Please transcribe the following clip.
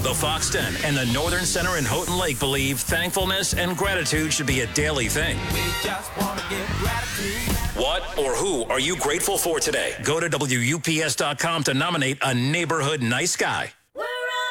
the Fox Den and the Northern Center in Houghton Lake believe thankfulness and gratitude should be a daily thing. We just want to give gratitude. What or who are you grateful for today? Go to WUPS.com to nominate a neighborhood nice guy.